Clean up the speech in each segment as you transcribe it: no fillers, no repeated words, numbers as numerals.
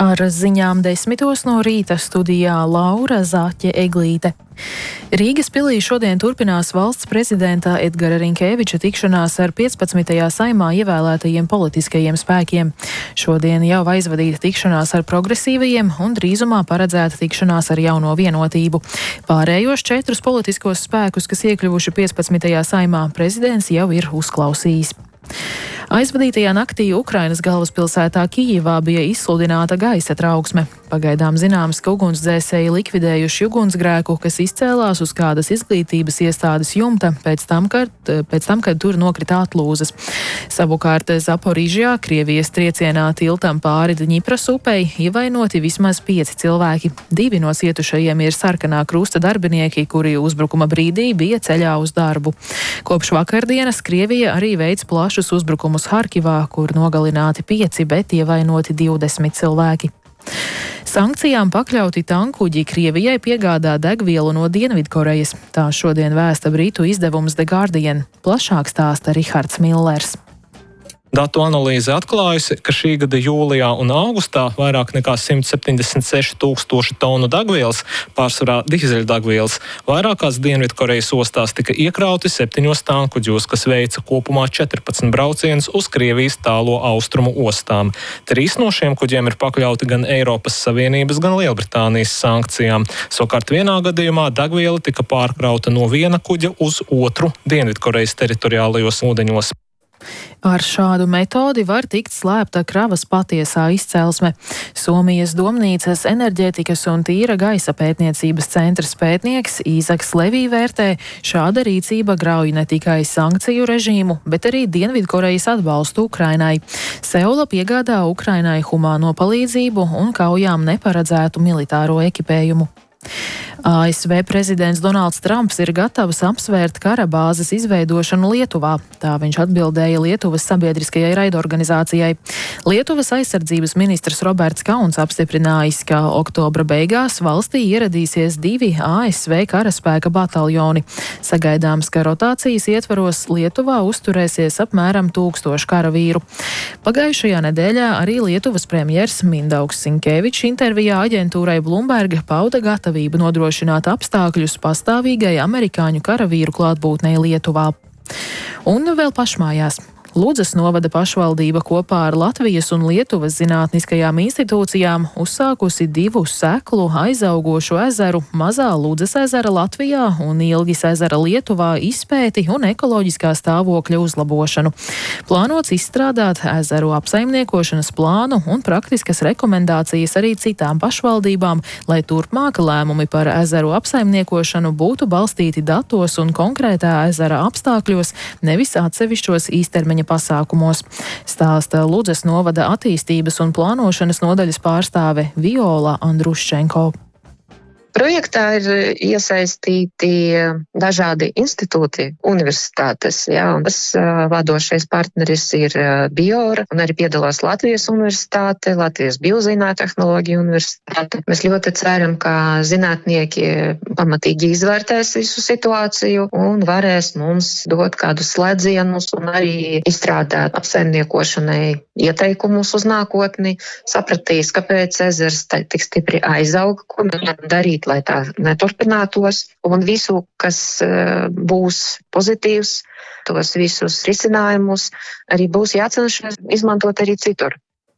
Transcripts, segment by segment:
Ar ziņām 10 no rīta studijā Laura Zaķe-Eglīte. Rīgas pilī šodien turpinās valsts prezidenta Edgara Rinkēviča tikšanās ar 15. saimā ievēlētajiem politiskajiem spēkiem. Šodien jau aizvadīta tikšanās ar progresīvajiem un drīzumā paredzēta tikšanās ar Jauno Vienotību. Pārējos 4 politiskos spēkus, kas iekļuvuši 15. saimā, prezidents jau ir uzklausījis. Aizvadītajā naktī Ukrainas galvaspilsētā Kijivā bija izsludināta gaisa trauksme. Pagaidām zināms, ka ugunsdzēsēji likvidējuši ugunsgrēku, kas izcēlās uz kādas izglītības iestādes jumta pēc tam, kad tur nokrita atlūzas. Savukārt Zaporižjā, Krievijas triecienā tiltam pāri Dņipras upei, ievainoti vismaz 5 cilvēki. 2 no cietušajiem ir Sarkanā krusta darbinieki, kuri uzbrukuma brīdī bija ceļā uz darbu. Kopš vakardienas Krievija arī veic plašus uzbrukumus Harkivā, kur nogalināti 5, bet ievainoti 20 cilvēki. Sankcijām pakļauti tankuģi Krievijai piegādā degvielu no Dienvidkorejas. Tā šodien vēsta britu izdevums The Guardian. Plašāk stāsta Rihards Millers. Datu analīze atklājusi, ka šī gada jūlijā un augustā vairāk nekā 176 000 tonu degvielas, pārsvarā dīzeļdegvielas, vairākās Dienvidkorejas ostās tika iekrauti 7 tankuģos, kas veica kopumā 14 braucienus uz Krievijas tālo austrumu ostām. 3 no šiem kuģiem ir pakļauti gan Eiropas Savienības, gan Lielbritānijas sankcijām. Savukārt vienā gadījumā degviela tika pārkrauta no viena kuģa uz otru Dienvidkorejas teritoriālajos ūdeņos. Ar šādu metodi var tikt slēpta kravas patiesā izcelsme. Somijas Domnīcas enerģētikas un tīra gaisa pētniecības centra pētnieks Īzaks Levī vērtē, šāda rīcība grauj ne tikai sankciju režīmu, bet arī Dienvidkorejas atbalstu Ukrainai. Seula piegādā Ukrainai humāno palīdzību un kaujām neparedzētu militāro ekipējumu. ASV prezidents Donalds Trumps ir gatavs apsvērt kara bāzes izveidošanu Lietuvā. Tā viņš atbildēja Lietuvas sabiedriskajai raidorganizācijai. Lietuvas aizsardzības ministrs Roberts Kauns apstiprinājis, ka oktobra beigās valstī ieradīsies 2 ASV karaspēka bataljoni. Sagaidāms, ka rotācijas ietvaros Lietuvā uzturēsies apmēram 1000 karavīru. Pagājušajā nedēļā arī Lietuvas premjers Mindaugs Sinkevičs intervijā aģentūrai Bloomberg pauda gatavību nodrošināt apstākļus pastāvīgai amerikāņu karavīru klātbūtnei Lietuvā. Un vēl pašmājās. Ludzas novada pašvaldība kopā ar Latvijas un Lietuvas zinātniskajām institūcijām uzsākusi 2 seklu aizaugošu ezeru Mazā Ludzas ezera Latvijā un Ilgis ezera Lietuvā izpēti un ekoloģiskā stāvokļa uzlabošanu. Plānots izstrādāt ezeru apsaimniekošanas plānu un praktiskas rekomendācijas arī citām pašvaldībām, lai turpmāk lēmumi par ezeru apsaimniekošanu būtu balstīti datos un konkrētā ezera apstākļos, nevis atsevišķos īstermiņa pasākumos, stāsta Ludzas novada attīstības un plānošanas nodaļas pārstāve Viola Andruščenko. Projektā ir iesaistīti dažādi institūti, universitātes, un tas vadošais partneris ir Biora, un arī piedalās Latvijas universitāte, Latvijas biozinātņu universitāte. Mēs ļoti ceram, ka zinātnieki pamatīgi izvērtēs visu situāciju un varēs mums dot kādus slēdzienus un arī izstrādāt apsaimniekošanai ieteikumus uz nākotni, sapratīs, kāpēc ezers tik stipri aizauga, ko mēs darīt, lai tā neturpinātos, un visu, kas būs pozitīvs, tos visus risinājumus arī būs jācenšas izmantot arī citur.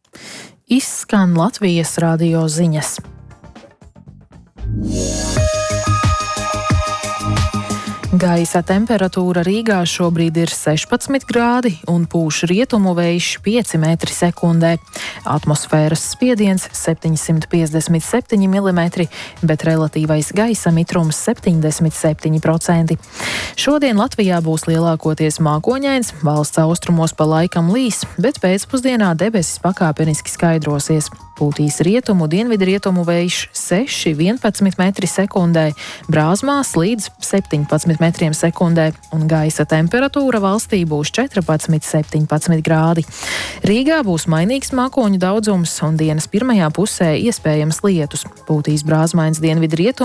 Izskan Latvijas radio ziņas. Gaisa temperatūra Rīgā šobrīd ir 16 grādi un pūš rietumu vējš 5 metri sekundē. Atmosfēras spiediens 757 mm, bet relatīvais gaisa mitrums 77%. Šodien Latvijā būs lielākoties mākoņains, valsts austrumos pa laikam līs, bet pēcpusdienā debesis pakāpeniski skaidrosies. Pūtīs rietumu, dienvidrietumu vējš 6–11 metri sekundē, Brāzmās līdz 17 metriem sekundē, un gaisa temperatūra valstī būs 14–17 grādi. Rīgā būs mainīgs mākoņu daudzums, un dienas pirmajā pusē iespējams lietus. Pūtīs brāzmains dienvidrietumu